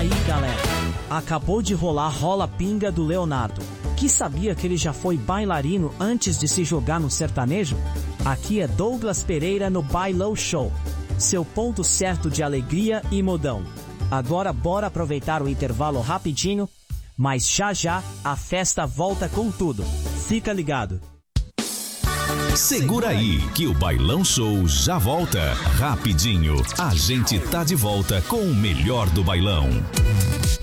aí, galera? Acabou de rolar Rola Pinga do Leonardo, que sabia que ele já foi bailarino antes de se jogar no sertanejo? Aqui é Douglas Pereira no Bailão Show, seu ponto certo de alegria e modão. Agora bora aproveitar o intervalo rapidinho, mas já já a festa volta com tudo. Fica ligado. Segura aí que o Bailão Show já volta rapidinho. A gente tá de volta com o melhor do bailão.